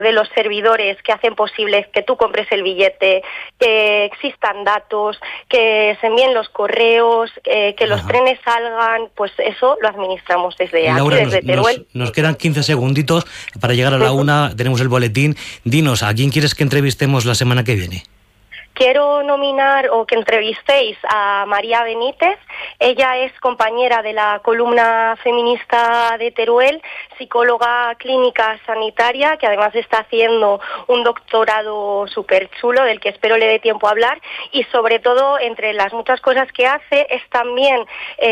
de los servidores que hacen posible que tú compres el billete, que existan datos, que se envíen los correos, que los trenes salgan, pues eso lo administramos desde Laura, aquí, desde Teruel. Nos quedan 15 segunditos para llegar a la 1, tenemos el boletín. Dinos, ¿a quién quieres que entrevistemos la semana que viene? Quiero nominar o que entrevistéis a María Benítez. Ella es compañera de la columna feminista de Teruel, psicóloga clínica sanitaria, que además está haciendo un doctorado súper chulo, del que espero le dé tiempo a hablar, y sobre todo, entre las muchas cosas que hace, es también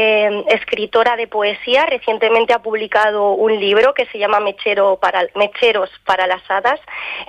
escritora de poesía. Recientemente ha publicado un libro que se llama Mecheros para las hadas.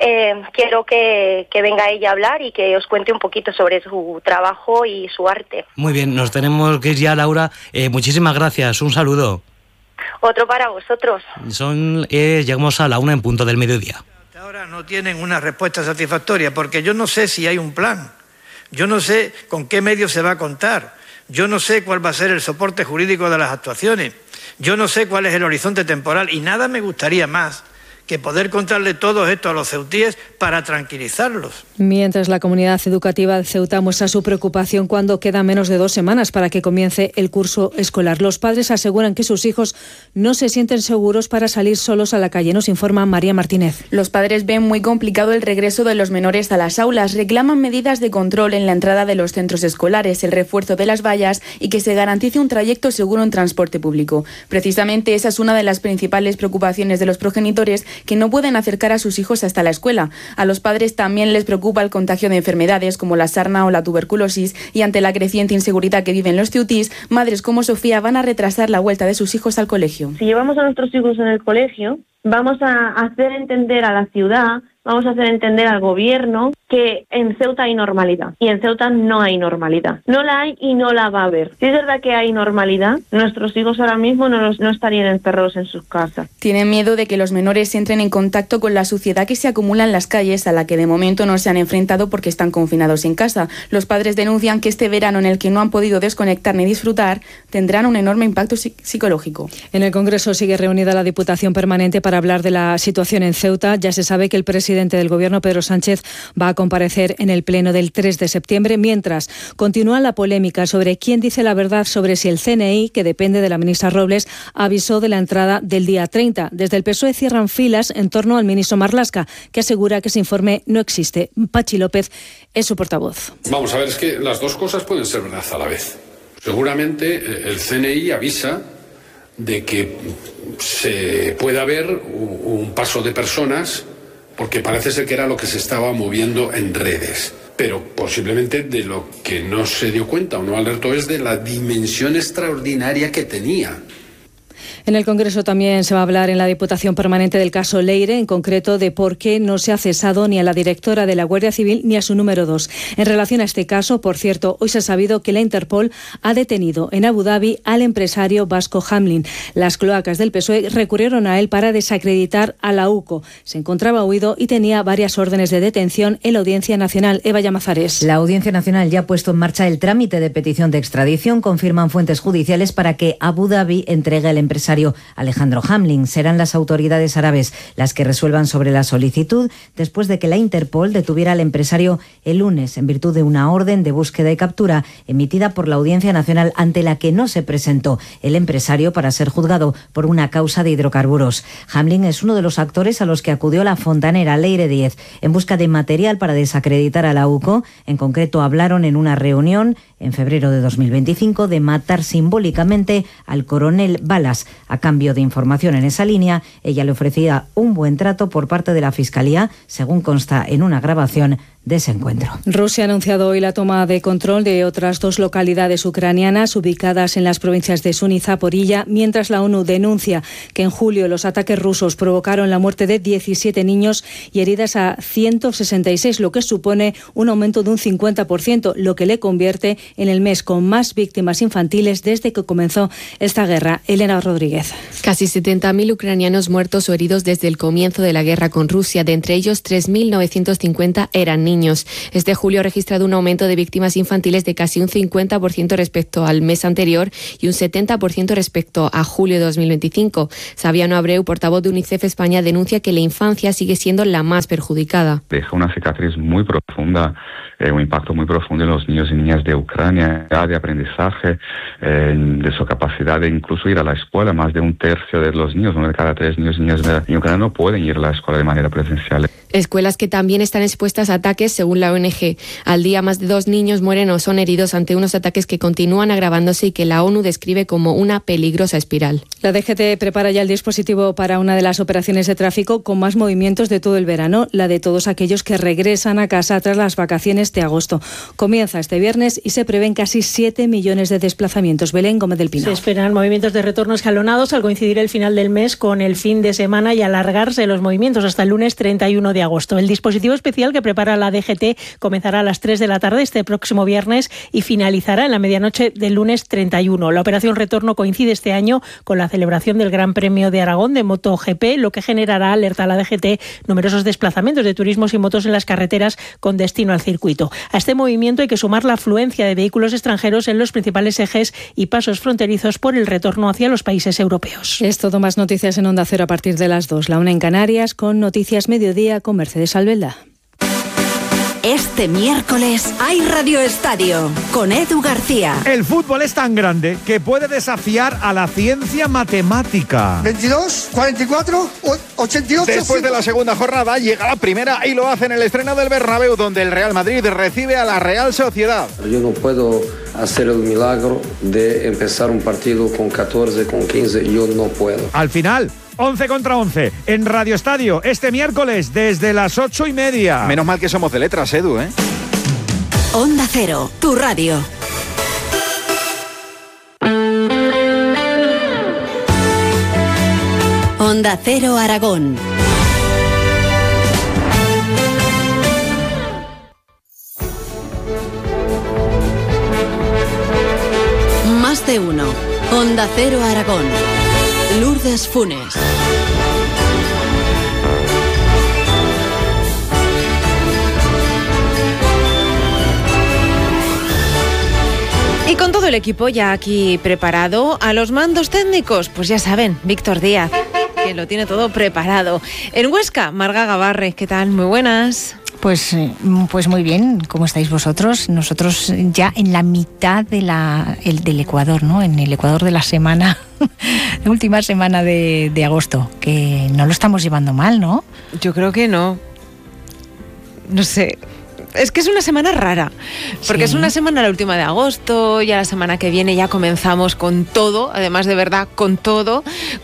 Quiero que venga ella a hablar y que os cuente un poquito sobre su trabajo y su arte. Muy bien, nos tenemos que ir ya, Laura. Muchísimas gracias, un saludo. Otro para vosotros. Llegamos a la 1 en punto del mediodía. Hasta ahora no tienen una respuesta satisfactoria, porque yo no sé si hay un plan, yo no sé con qué medios se va a contar, yo no sé cuál va a ser el soporte jurídico de las actuaciones, yo no sé cuál es el horizonte temporal, y nada me gustaría más que poder contarle todo esto a los ceutíes para tranquilizarlos. Mientras la comunidad educativa de Ceuta muestra su preocupación cuando quedan menos de 2 semanas para que comience el curso escolar. Los padres aseguran que sus hijos no se sienten seguros para salir solos a la calle. Nos informa María Martínez. Los padres ven muy complicado el regreso de los menores a las aulas. Reclaman medidas de control en la entrada de los centros escolares, el refuerzo de las vallas y que se garantice un trayecto seguro en transporte público. Precisamente esa es una de las principales preocupaciones de los progenitores, que no pueden acercar a sus hijos hasta la escuela. A los padres también les preocupa el contagio de enfermedades como la sarna o la tuberculosis, y ante la creciente inseguridad que viven los ceutís, madres como Sofía van a retrasar la vuelta de sus hijos al colegio. Si llevamos a nuestros hijos en el colegio, vamos a hacer entender a la ciudad, vamos a hacer entender al gobierno que en Ceuta hay normalidad, y en Ceuta no hay normalidad. No la hay y no la va a haber. Si es verdad que hay normalidad, nuestros hijos ahora mismo no estarían encerrados en sus casas. Tienen miedo de que los menores entren en contacto con la suciedad que se acumula en las calles, a la que de momento no se han enfrentado porque están confinados en casa. Los padres denuncian que este verano, en el que no han podido desconectar ni disfrutar, tendrán un enorme impacto psicológico. En el Congreso sigue reunida la Diputación Permanente para hablar de la situación en Ceuta. Ya se sabe que el presidente del Gobierno, Pedro Sánchez, va a comparecer en el pleno del 3 de septiembre, mientras continúa la polémica sobre quién dice la verdad sobre si el CNI, que depende de la ministra Robles, avisó de la entrada del día 30. Desde el PSOE cierran filas en torno al ministro Marlaska, que asegura que ese informe no existe. Pachi López es su portavoz. Vamos a ver, es que las dos cosas pueden ser verdad a la vez. Seguramente el CNI avisa de que se puede haber un paso de personas, porque parece ser que era lo que se estaba moviendo en redes. Pero posiblemente de lo que no se dio cuenta o no alertó es de la dimensión extraordinaria que tenía. En el Congreso también se va a hablar en la Diputación Permanente del caso Leire, en concreto de por qué no se ha cesado ni a la directora de la Guardia Civil ni a su número 2. En relación a este caso, por cierto, hoy se ha sabido que la Interpol ha detenido en Abu Dhabi al empresario vasco Hamlin. Las cloacas del PSOE recurrieron a él para desacreditar a la UCO. Se encontraba huido y tenía varias órdenes de detención en la Audiencia Nacional. Eva Llamazares. La Audiencia Nacional ya ha puesto en marcha el trámite de petición de extradición, confirman fuentes judiciales, para que Abu Dhabi entregue al empresario Alejandro Hamlin. Serán las autoridades árabes las que resuelvan sobre la solicitud, después de que la Interpol detuviera al empresario el lunes en virtud de una orden de búsqueda y captura emitida por la Audiencia Nacional, ante la que no se presentó el empresario para ser juzgado por una causa de hidrocarburos. Hamlin es uno de los actores a los que acudió la fontanera Leire 10 en busca de material para desacreditar a la UCO. En concreto, hablaron en una reunión en febrero de 2025 de matar simbólicamente al coronel Balas. A cambio de información en esa línea, ella le ofrecía un buen trato por parte de la Fiscalía, según consta en una grabación de ese encuentro. Rusia ha anunciado hoy la toma de control de otras 2 localidades ucranianas ubicadas en las provincias de Sun y Zaporilla, mientras la ONU denuncia que en julio los ataques rusos provocaron la muerte de 17 niños y heridas a 166, lo que supone un aumento de un 50%, lo que le convierte en el mes con más víctimas infantiles desde que comenzó esta guerra. Elena Rodríguez. Casi 70.000 ucranianos muertos o heridos desde el comienzo de la guerra con Rusia. De entre ellos, 3.950 eran niños. niños. Este julio ha registrado un aumento de víctimas infantiles de casi un 50% respecto al mes anterior y un 70% respecto a julio de 2025. Sabiano Abreu, portavoz de UNICEF España, denuncia que la infancia sigue siendo la más perjudicada. Deja una cicatriz muy profunda, un impacto muy profundo en los niños y niñas de Ucrania, de aprendizaje, de su capacidad de incluso ir a la escuela. Más de un tercio de los niños, 1 de cada 3 niños y niñas en Ucrania no pueden ir a la escuela de manera presencial. Escuelas que también están expuestas a ataques, según la ONG. Al día, más de 2 niños mueren o son heridos ante unos ataques que continúan agravándose y que la ONU describe como una peligrosa espiral. La DGT prepara ya el dispositivo para una de las operaciones de tráfico con más movimientos de todo el verano, la de todos aquellos que regresan a casa tras las vacaciones de agosto. Comienza este viernes y se prevén casi 7 millones de desplazamientos. Belén Gómez del Pino. Se esperan movimientos de retorno escalonados al coincidir el final del mes con el fin de semana y alargarse los movimientos hasta el lunes 31 de agosto. El dispositivo especial que prepara la DGT comenzará a las 3 de la tarde este próximo viernes y finalizará en la medianoche del lunes 31. La operación retorno coincide este año con la celebración del Gran Premio de Aragón de MotoGP, lo que generará, alerta a la DGT, numerosos desplazamientos de turismos y motos en las carreteras con destino al circuito. A este movimiento hay que sumar la afluencia de vehículos extranjeros en los principales ejes y pasos fronterizos por el retorno hacia los países europeos. Es todo, más noticias en Onda Cero a partir de las 2. La 1 en Canarias, con Noticias Mediodía con Mercedes Albelda. Este miércoles hay Radio Estadio con Edu García. El fútbol es tan grande que puede desafiar a la ciencia matemática. 22, 44, 88... Después de la segunda jornada llega la primera y lo hace en el estreno del Bernabéu, donde el Real Madrid recibe a la Real Sociedad. Yo no puedo hacer el milagro de empezar un partido con 14, con 15, yo no puedo. Al final, 11 contra 11 en Radio Estadio este miércoles desde las 8:30. Menos mal que somos de letras, Edu, ¿eh? Onda Cero, tu radio. Onda Cero Aragón. Más de uno. Onda Cero Aragón. Lourdes Funes. Y con todo el equipo ya aquí preparado, a los mandos técnicos, pues ya saben, Víctor Díaz, que lo tiene todo preparado. En Huesca, Marga Gabarre, ¿qué tal? Muy buenas. Pues muy bien, ¿cómo estáis vosotros? Nosotros ya en la mitad del Ecuador, ¿no? En el Ecuador de la semana, la última semana de agosto, que no lo estamos llevando mal, ¿no? Yo creo que no. No sé. Es que es una semana rara, porque sí. Es una semana la última de agosto, ya la semana que viene ya comenzamos con todo, además de verdad con todo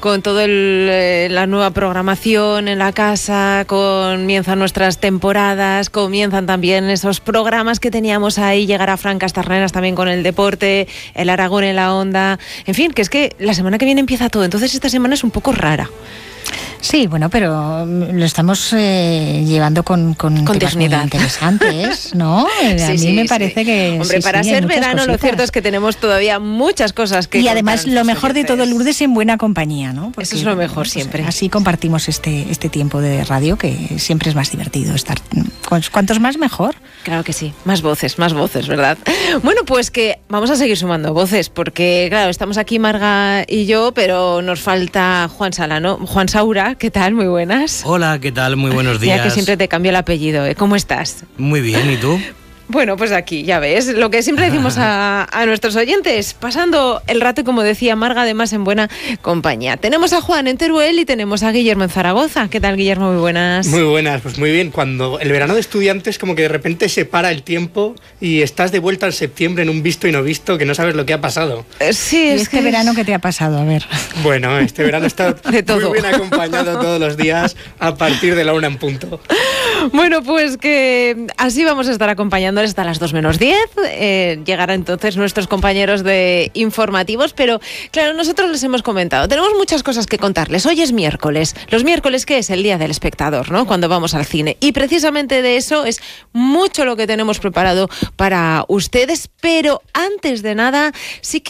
la nueva programación en la casa, comienzan nuestras temporadas, comienzan también esos programas que teníamos ahí, llegar a Fran Castarneras también con el deporte, el Aragón en la Onda, en fin, que es que la semana que viene empieza todo, entonces esta semana es un poco rara. Sí, bueno, pero lo estamos llevando con dignidad interesantes, ¿no? A mí me parece que... Hombre, para ser verano lo cierto es que tenemos todavía muchas cosas que... Y además lo mejor de todo, Lourdes, en buena compañía, ¿no? Porque, eso es lo mejor siempre. Así compartimos este tiempo de radio, que siempre es más divertido estar... Cuantos más, mejor. Claro que sí, más voces, ¿verdad? Bueno, pues que vamos a seguir sumando voces, porque claro, estamos aquí Marga y yo, pero nos falta Juan Sala, ¿no? Juan Saura, ¿qué tal? Muy buenas. Hola, ¿qué tal? Muy buenos días. Ya que siempre te cambio el apellido, ¿eh? ¿Cómo estás? Muy bien, ¿y tú? Bueno, pues aquí, ya ves, lo que siempre decimos a nuestros oyentes, pasando el rato, como decía Marga, además en buena compañía. Tenemos a Juan en Teruel y tenemos a Guillermo en Zaragoza. ¿Qué tal, Guillermo? Muy buenas. Muy buenas, pues muy bien. Cuando el verano de estudiantes como que de repente se para el tiempo y estás de vuelta al septiembre en un visto y no visto, que no sabes lo que ha pasado. Sí, ¿Y este verano qué te ha pasado? A ver. Bueno, este verano está muy bien acompañado todos los días a partir de la 1 en punto. Bueno, pues que así vamos a estar acompañándoles hasta las 2 menos 10. Llegarán entonces nuestros compañeros de informativos, pero claro, nosotros les hemos comentado, tenemos muchas cosas que contarles. Hoy es miércoles. Los miércoles, ¿qué es? El día del espectador, ¿no? Cuando vamos al cine. Y precisamente de eso es mucho lo que tenemos preparado para ustedes, pero antes de nada, sí que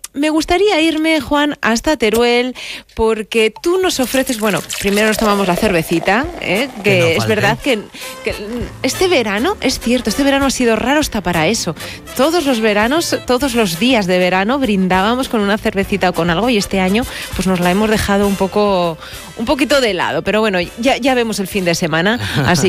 me gustaría irme, Juan, hasta Teruel, porque tú nos ofreces, bueno, primero nos tomamos la cervecita, que es verdad que este verano, es cierto, este verano ha sido raro hasta para eso. Todos los veranos, todos los días de verano brindábamos con una cervecita o con algo, y este año pues nos la hemos dejado un poquito de lado, pero bueno, ya vemos el fin de semana, así